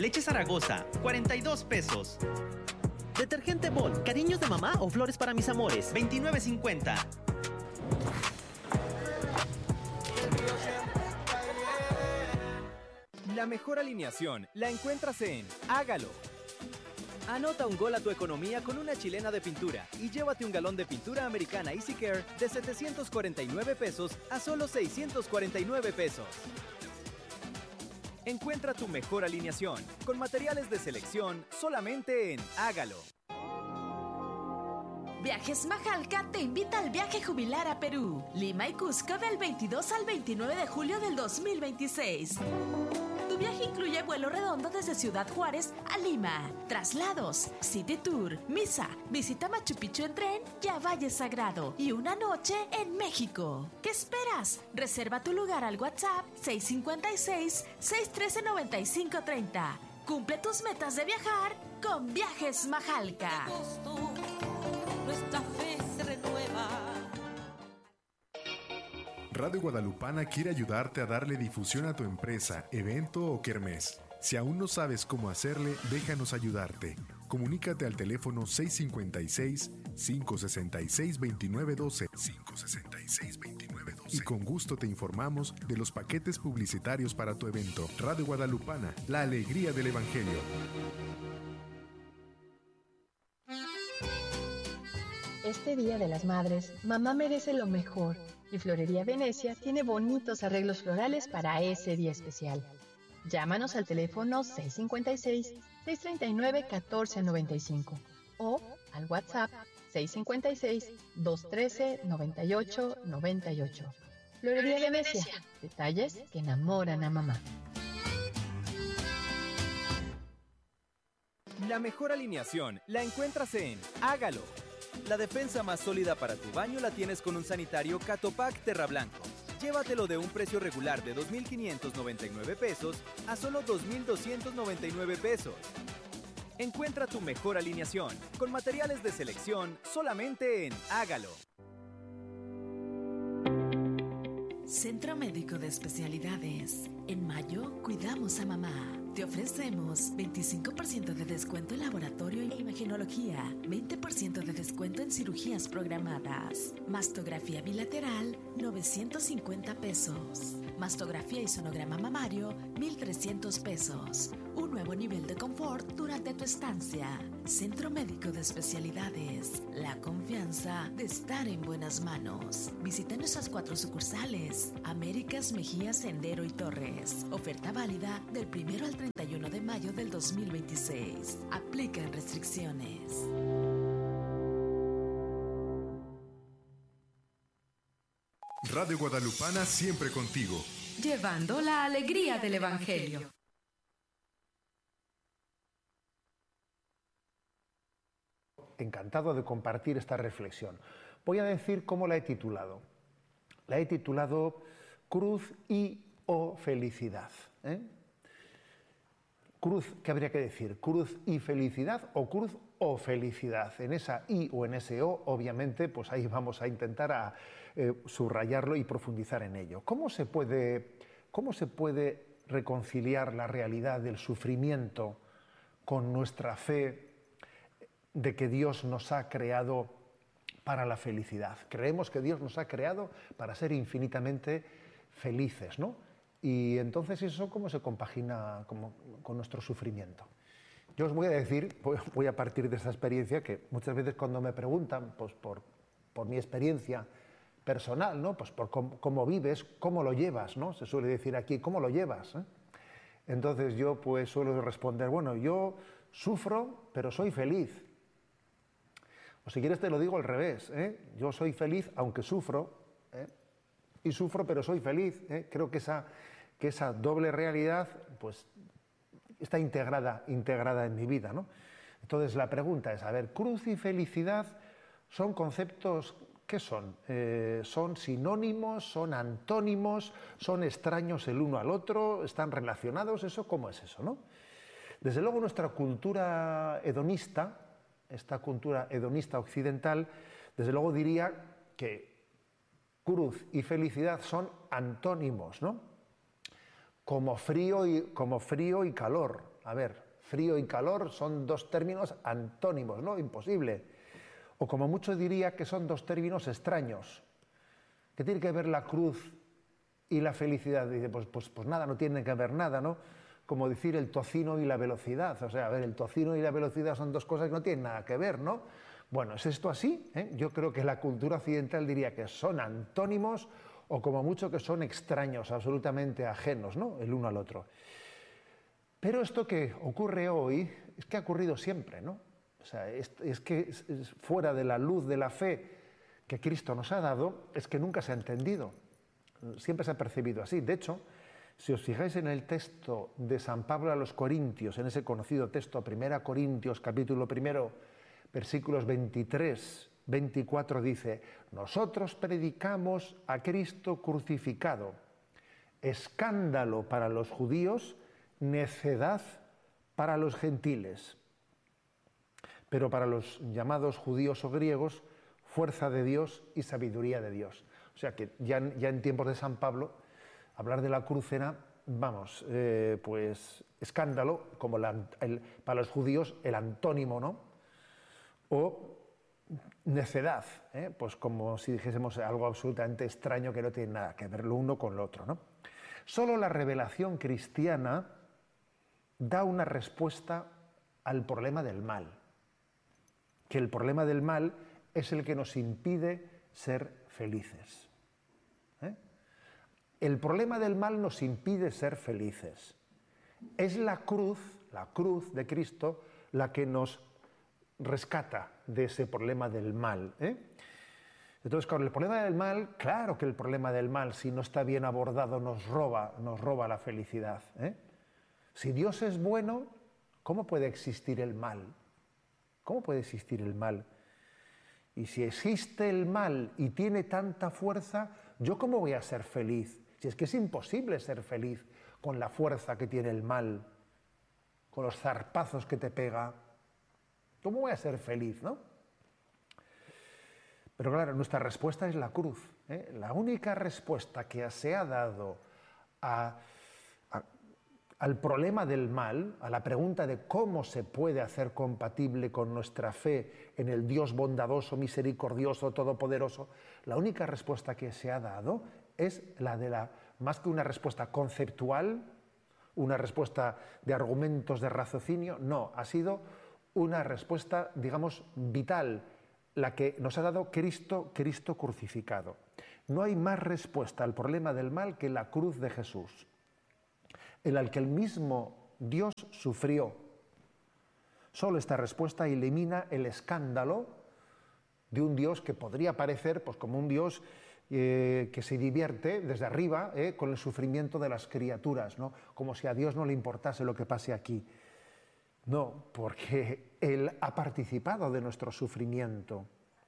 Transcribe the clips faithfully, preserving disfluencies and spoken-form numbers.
Leche Zaragoza, cuarenta y dos pesos. Detergente Bol, cariños de mamá o flores para mis amores, veintinueve cincuenta. La mejor alineación la encuentras en Hágalo. Anota un gol a tu economía con una chilena de pintura y llévate un galón de pintura americana Easy Care de setecientos cuarenta y nueve pesos a solo seiscientos cuarenta y nueve pesos. Encuentra tu mejor alineación con materiales de selección solamente en Hágalo. Viajes Majalca te invita al viaje jubilar a Perú, Lima y Cusco del veintidós al veintinueve de julio del dos mil veintiséis. Tu viaje incluye vuelo redondo desde Ciudad Juárez a Lima, traslados, city tour, misa, visita Machu Picchu en tren y a Valle Sagrado y una noche en México. ¿Qué esperas? Reserva tu lugar al WhatsApp seis cinco seis, seis uno tres, nueve cinco tres cero. Cumple tus metas de viajar con Viajes Majalca. Nuestra fe se renueva. Radio Guadalupana quiere ayudarte a darle difusión a tu empresa, evento o kermés. Si aún no sabes cómo hacerle, déjanos ayudarte. Comunícate al teléfono seis cinco seis, cinco seis seis, dos nueve uno dos, cinco seis seis, dos nueve uno dos y con gusto te informamos de los paquetes publicitarios para tu evento. Radio Guadalupana, la alegría del Evangelio. Este Día de las Madres, mamá merece lo mejor y Florería Venecia tiene bonitos arreglos florales para ese día especial. Llámanos al teléfono seis cinco seis, seis tres nueve, uno cuatro nueve cinco o al WhatsApp seis cinco seis, dos uno tres, nueve ocho nueve ocho. Florería Venecia, detalles que enamoran a mamá. La mejor alineación la encuentras en Hágalo. La defensa más sólida para tu baño la tienes con un sanitario Catopac Terra Blanco. Llévatelo de un precio regular de dos mil quinientos noventa y nueve pesos a solo dos mil doscientos noventa y nueve pesos. Encuentra tu mejor alineación con materiales de selección solamente en Hágalo. Centro Médico de Especialidades. En mayo, cuidamos a mamá. Te ofrecemos veinticinco por ciento de descuento en laboratorio e imagenología, veinte por ciento de descuento en cirugías programadas. Mastografía bilateral, novecientos cincuenta pesos. Mastografía y sonograma mamario, mil trescientos pesos. Un nuevo nivel de confort durante tu estancia. Centro Médico de Especialidades. La confianza de estar en buenas manos. Visita nuestras cuatro sucursales. Américas, Mejía, Sendero y Torres. Oferta válida del primero al treinta y uno de mayo del dos mil veintiséis. Aplican restricciones. Radio Guadalupana siempre contigo. Llevando la alegría del Evangelio. Encantado de compartir esta reflexión. Voy a decir cómo la he titulado. La he titulado Cruz y o Felicidad. ¿eh? Cruz, ¿qué habría que decir? ¿Cruz y felicidad o cruz o felicidad? En esa I o en ese O, obviamente, pues ahí vamos a intentar a, eh, subrayarlo y profundizar en ello. ¿Cómo se puede, cómo se puede reconciliar la realidad del sufrimiento con nuestra fe de que Dios nos ha creado para la felicidad? Creemos que Dios nos ha creado para ser infinitamente felices, ¿no? Y entonces eso, ¿cómo se compagina como, con nuestro sufrimiento? Yo os voy a decir, voy a partir de esta experiencia, que muchas veces cuando me preguntan, pues por, por mi experiencia personal, ¿no? Pues por cómo, cómo vives, cómo lo llevas, ¿no? Se suele decir aquí, ¿cómo lo llevas? ¿eh? Entonces yo pues suelo responder, bueno, yo sufro, pero soy feliz. O si quieres te lo digo al revés, ¿eh? Yo soy feliz aunque sufro, ¿eh? y sufro pero soy feliz. ¿eh? Creo que esa, que esa doble realidad pues, está integrada, integrada en mi vida, ¿no? Entonces la pregunta es, a ver, cruz y felicidad son conceptos, ¿qué son? Eh, ¿Son sinónimos, son antónimos, son extraños el uno al otro, están relacionados? ¿Eso cómo es eso, no? Desde luego nuestra cultura hedonista, esta cultura hedonista occidental, desde luego diría que cruz y felicidad son antónimos, ¿no? Como frío y, como frío y calor. A ver, frío y calor son dos términos antónimos, ¿no? Imposible. O como mucho diría que son dos términos extraños. ¿Qué tiene que ver la cruz y la felicidad? Dice, pues, pues, pues nada, no tiene que ver nada, ¿no? Como decir el tocino y la velocidad. O sea, a ver, el tocino y la velocidad son dos cosas que no tienen nada que ver, ¿no? Bueno, ¿es esto así? ¿Eh? Yo creo que la cultura occidental diría que son antónimos o como mucho que son extraños, absolutamente ajenos, ¿no? El uno al otro. Pero esto que ocurre hoy es que ha ocurrido siempre, ¿no? O sea, es, es que es, es fuera de la luz de la fe que Cristo nos ha dado, es que nunca se ha entendido. Siempre se ha percibido así. De hecho, si os fijáis en el texto de San Pablo a los Corintios, en ese conocido texto, primera Corintios, capítulo primero, versículos veintitrés, veinticuatro, dice: nosotros predicamos a Cristo crucificado, escándalo para los judíos, necedad para los gentiles. Pero para los llamados judíos o griegos, fuerza de Dios y sabiduría de Dios. O sea que ya, ya en tiempos de San Pablo, hablar de la cruz era, vamos, eh, pues escándalo, como la, el, para los judíos el antónimo, ¿no? O necedad, ¿eh? Pues como si dijésemos algo absolutamente extraño que no tiene nada que ver lo uno con lo otro, ¿no? Solo la revelación cristiana da una respuesta al problema del mal, que el problema del mal es el que nos impide ser felices. ¿Eh? El problema del mal nos impide ser felices. Es la cruz, la cruz de Cristo, la que nos rescata de ese problema del mal. ¿eh? Entonces, con el problema del mal, claro que el problema del mal, si no está bien abordado, nos roba, nos roba la felicidad. ¿eh? Si Dios es bueno, ¿cómo puede existir el mal? ¿Cómo puede existir el mal? Y si existe el mal y tiene tanta fuerza, ¿yo cómo voy a ser feliz? Si es que es imposible ser feliz con la fuerza que tiene el mal, con los zarpazos que te pega. ¿Cómo voy a ser feliz, no? Pero claro, nuestra respuesta es la cruz. ¿eh? La única respuesta que se ha dado a, a, al problema del mal, a la pregunta de cómo se puede hacer compatible con nuestra fe en el Dios bondadoso, misericordioso, todopoderoso, la única respuesta que se ha dado es la de la, más que una respuesta conceptual, una respuesta de argumentos de raciocinio, no, ha sido una respuesta, digamos, vital, la que nos ha dado Cristo, Cristo crucificado. No hay más respuesta al problema del mal que la cruz de Jesús, en la que el mismo Dios sufrió. Solo esta respuesta elimina el escándalo de un Dios que podría parecer pues, como un Dios eh, que se divierte desde arriba eh, con el sufrimiento de las criaturas, ¿no? Como si a Dios no le importase lo que pase aquí. No, porque Él ha participado de nuestro sufrimiento.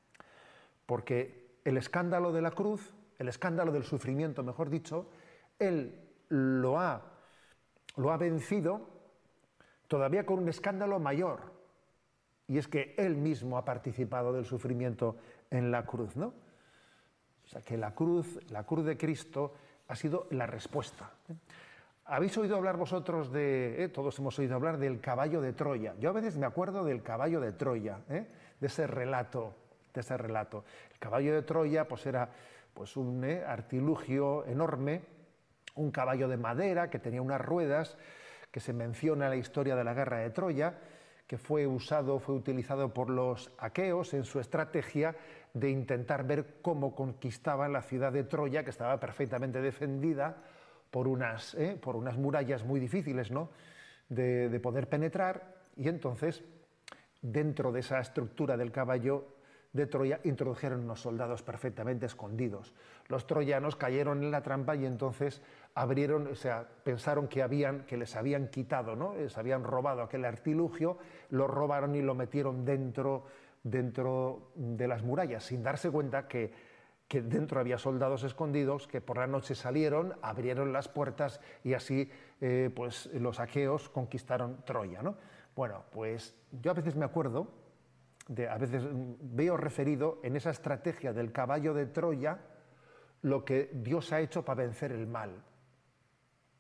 Porque el escándalo de la cruz, el escándalo del sufrimiento, mejor dicho, Él lo ha, lo ha vencido todavía con un escándalo mayor. Y es que Él mismo ha participado del sufrimiento en la cruz, ¿no? O sea, que la cruz, la cruz de Cristo ha sido la respuesta. ¿Habéis oído hablar vosotros de, eh, todos hemos oído hablar del caballo de Troya? Yo a veces me acuerdo del caballo de Troya, ¿eh? de ese relato, de ese relato. El caballo de Troya pues era pues un eh, artilugio enorme, un caballo de madera que tenía unas ruedas, que se menciona en la historia de la guerra de Troya, que fue usado, fue utilizado por los aqueos en su estrategia de intentar ver cómo conquistaban la ciudad de Troya, que estaba perfectamente defendida por unas, eh, por unas murallas muy difíciles, ¿no? de, de poder penetrar, y entonces dentro de esa estructura del caballo de Troya introdujeron unos soldados perfectamente escondidos. Los troyanos cayeron en la trampa y entonces abrieron, o sea, pensaron que, habían, que les habían quitado, ¿no? les habían robado aquel artilugio, lo robaron y lo metieron dentro, dentro de las murallas, sin darse cuenta que que dentro había soldados escondidos que por la noche salieron, abrieron las puertas y así eh, pues los aqueos conquistaron Troya, ¿no? Bueno, pues yo a veces me acuerdo, de, a veces veo referido en esa estrategia del caballo de Troya lo que Dios ha hecho para vencer el mal.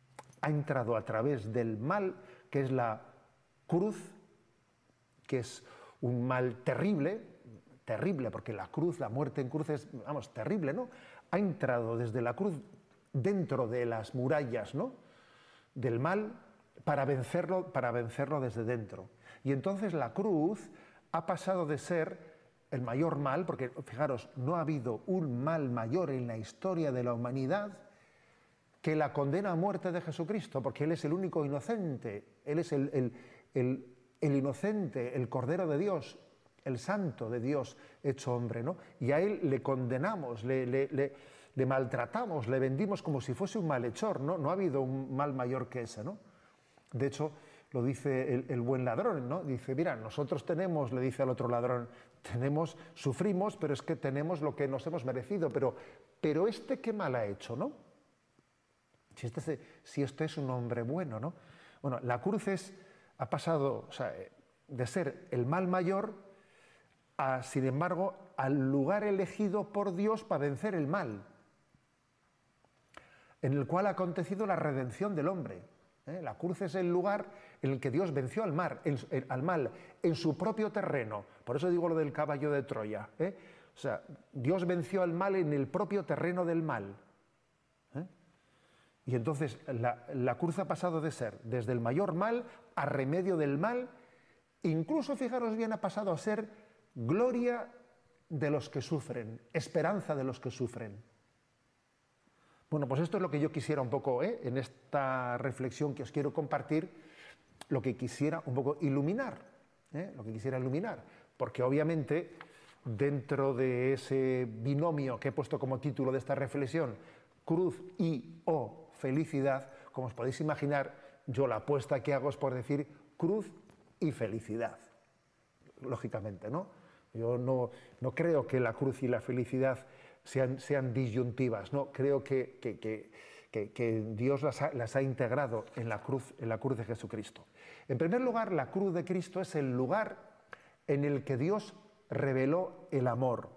ha entrado a través del mal, que es la cruz, que es un mal terrible, terrible, porque la cruz, la muerte en cruz es, vamos, terrible, ¿no? Ha entrado desde la cruz dentro de las murallas, ¿no?, del mal para vencerlo, para vencerlo desde dentro. Y entonces la cruz ha pasado de ser el mayor mal, porque fijaros, no ha habido un mal mayor en la historia de la humanidad que la condena a muerte de Jesucristo, porque Él es el único inocente, Él es el, el, el, el inocente, el Cordero de Dios, el Santo de Dios hecho hombre, ¿no? Y a Él le condenamos, le, le, le, le maltratamos, le vendimos como si fuese un malhechor, ¿no? No ha habido un mal mayor que ese, ¿no? De hecho, lo dice el, el buen ladrón, ¿no? Dice, mira, nosotros tenemos, le dice al otro ladrón, tenemos, sufrimos, pero es que tenemos lo que nos hemos merecido, pero, pero este qué mal ha hecho, ¿no? Si este, si este es un hombre bueno, ¿no? Bueno, la cruz es, ha pasado, o sea, de ser el mal mayor a, sin embargo, al lugar elegido por Dios para vencer el mal, en el cual ha acontecido la redención del hombre. ¿Eh? La cruz es el lugar en el que Dios venció al, mar, el, el, al mal en su propio terreno. Por eso digo lo del caballo de Troya. ¿eh? O sea, Dios venció al mal en el propio terreno del mal. ¿eh? Y entonces la, la cruz ha pasado de ser desde el mayor mal a remedio del mal. Incluso, fijaros bien, ha pasado a ser gloria de los que sufren, esperanza de los que sufren. Bueno, pues esto es lo que yo quisiera un poco, ¿eh? en esta reflexión que os quiero compartir, lo que quisiera un poco iluminar, ¿eh? lo que quisiera iluminar, porque obviamente dentro de ese binomio que he puesto como título de esta reflexión, cruz y o felicidad, como os podéis imaginar, yo la apuesta que hago es por decir cruz y felicidad, lógicamente, ¿no? Yo no, no creo que la cruz y la felicidad Sean, sean disyuntivas, ¿no? Creo que, que, que, que, que Dios las ha, las ha integrado en la, cruz, en la cruz de Jesucristo. En primer lugar, la cruz de Cristo es el lugar en el que Dios reveló el amor.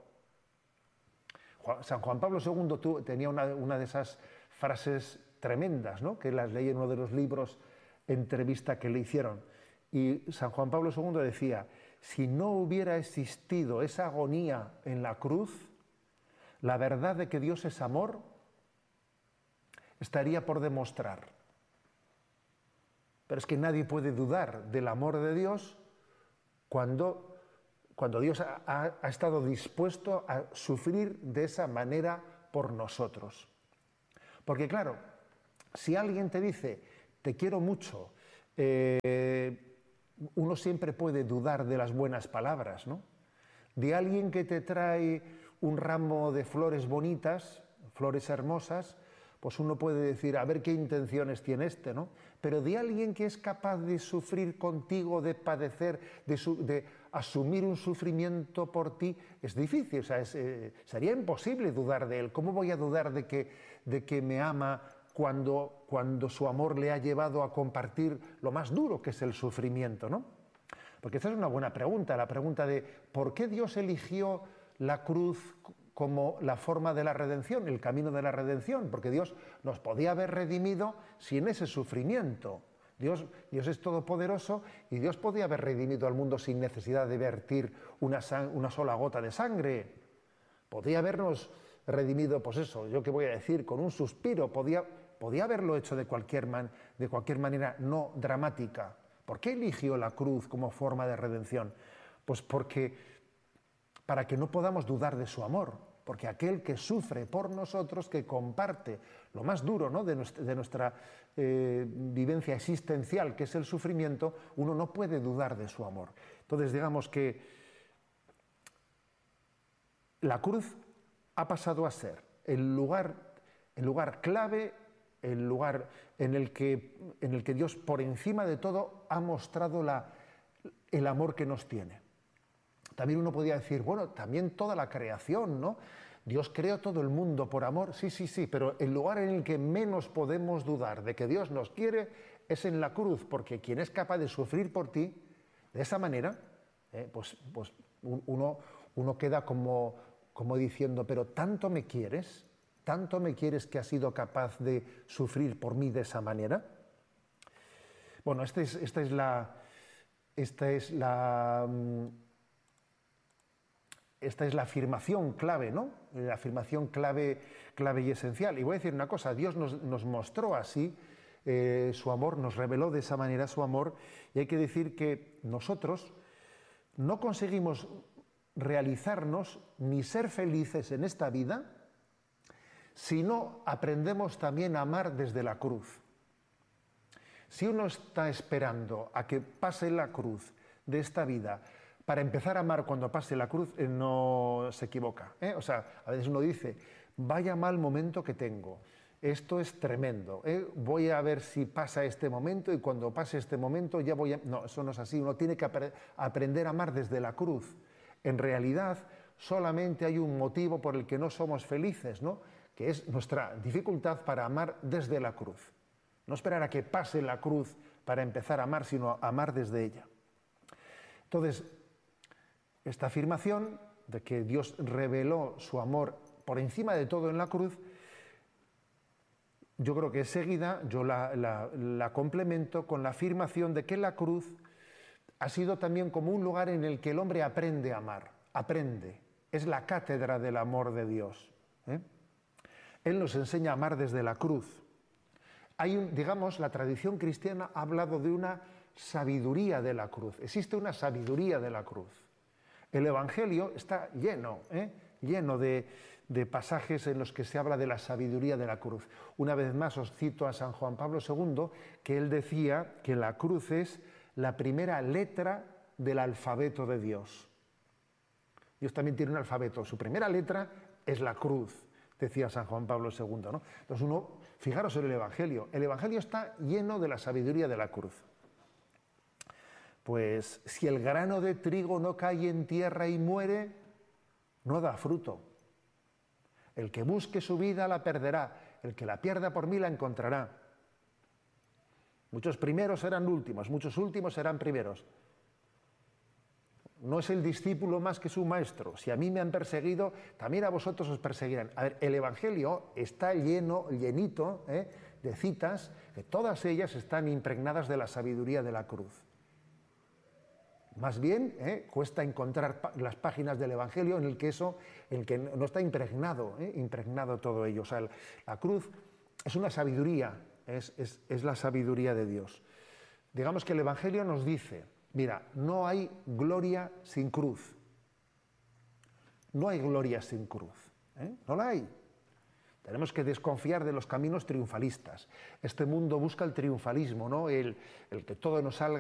San Juan Pablo segundo tú, tenía una, una de esas frases tremendas, ¿no? Que las leí en uno de los libros, entrevista que le hicieron. Y San Juan Pablo segundo decía, si no hubiera existido esa agonía en la cruz, la verdad de que Dios es amor estaría por demostrar. Pero es que nadie puede dudar del amor de Dios cuando, cuando Dios ha, ha, ha estado dispuesto a sufrir de esa manera por nosotros. Porque claro, si alguien te dice, te quiero mucho, eh, uno siempre puede dudar de las buenas palabras, ¿no? De alguien que te trae un ramo de flores bonitas, flores hermosas, pues uno puede decir, a ver qué intenciones tiene este, ¿no? Pero de alguien que es capaz de sufrir contigo, de padecer, de, su, de asumir un sufrimiento por ti, es difícil, o sea, es, eh, sería imposible dudar de él. ¿Cómo voy a dudar de que, de que me ama cuando, cuando su amor le ha llevado a compartir lo más duro que es el sufrimiento, ¿no? Porque esta es una buena pregunta, la pregunta de ¿por qué Dios eligió la cruz como la forma de la redención, el camino de la redención? Porque Dios nos podía haber redimido sin ese sufrimiento. Dios, Dios es todopoderoso y Dios podía haber redimido al mundo sin necesidad de vertir una, una sola gota de sangre. Podía habernos redimido, pues eso, yo qué voy a decir, con un suspiro. Podía, podía haberlo hecho de cualquier, man, de cualquier manera no dramática. ¿Por qué eligió la cruz como forma de redención? Pues porque para que no podamos dudar de su amor, porque aquel que sufre por nosotros, que comparte lo más duro, ¿no? de nuestra, de nuestra eh, vivencia existencial, que es el sufrimiento, uno no puede dudar de su amor. Entonces, digamos que la cruz ha pasado a ser el lugar, el lugar clave, el lugar en el que, en el que Dios, por encima de todo, ha mostrado la, el amor que nos tiene. También uno podría decir, bueno, también toda la creación, ¿no? Dios creó todo el mundo por amor, sí, sí, sí, pero el lugar en el que menos podemos dudar de que Dios nos quiere es en la cruz, porque quien es capaz de sufrir por ti, de esa manera, eh, pues, pues uno, uno queda como, como diciendo, pero tanto me quieres, tanto me quieres que has sido capaz de sufrir por mí de esa manera. Bueno, esta es, esta es la... Esta es la... Esta es la afirmación clave, ¿no? La afirmación clave, clave y esencial. Y voy a decir una cosa, Dios nos, nos mostró así eh, su amor, nos reveló de esa manera su amor, y hay que decir que nosotros no conseguimos realizarnos ni ser felices en esta vida si no aprendemos también a amar desde la cruz. Si uno está esperando a que pase la cruz de esta vida para empezar a amar cuando pase la cruz, eh, no se equivoca, ¿eh? O sea, a veces uno dice, vaya mal momento que tengo, esto es tremendo, ¿eh? Voy a ver si pasa este momento y cuando pase este momento ya voy a... No, eso no es así, uno tiene que ap- aprender a amar desde la cruz. En realidad, solamente hay un motivo por el que no somos felices, ¿no? Que es nuestra dificultad para amar desde la cruz. No esperar a que pase la cruz para empezar a amar, sino a amar desde ella. Entonces, esta afirmación de que Dios reveló su amor por encima de todo en la cruz, yo creo que seguida yo la, la, la complemento con la afirmación de que la cruz ha sido también como un lugar en el que el hombre aprende a amar, aprende. Es la cátedra del amor de Dios, ¿eh? Él nos enseña a amar desde la cruz. Hay un, digamos, la tradición cristiana ha hablado de una sabiduría de la cruz. Existe una sabiduría de la cruz. El Evangelio está lleno, ¿eh? lleno de, de pasajes en los que se habla de la sabiduría de la cruz. Una vez más os cito a San Juan Pablo segundo, que él decía que la cruz es la primera letra del alfabeto de Dios. Dios también tiene un alfabeto. Su primera letra es la cruz, decía San Juan Pablo segundo, ¿no? Entonces uno, fijaros en el Evangelio. El Evangelio está lleno de la sabiduría de la cruz. Pues si el grano de trigo no cae en tierra y muere, no da fruto. El que busque su vida la perderá, el que la pierda por mí la encontrará. Muchos primeros serán últimos, muchos últimos serán primeros. No es el discípulo más que su maestro. Si a mí me han perseguido, también a vosotros os perseguirán. A ver, el Evangelio está lleno, llenito, ¿eh? de citas, que todas ellas están impregnadas de la sabiduría de la cruz. Más bien, ¿eh? cuesta encontrar pa- las páginas del Evangelio en el que eso, en el que no está impregnado, ¿eh? impregnado todo ello. O sea, la, la cruz es una sabiduría, es, es, es la sabiduría de Dios. Digamos que el Evangelio nos dice, mira, no hay gloria sin cruz. No hay gloria sin cruz, ¿eh? No la hay. Tenemos que desconfiar de los caminos triunfalistas. Este mundo busca el triunfalismo, ¿no? El, el que todo nos salga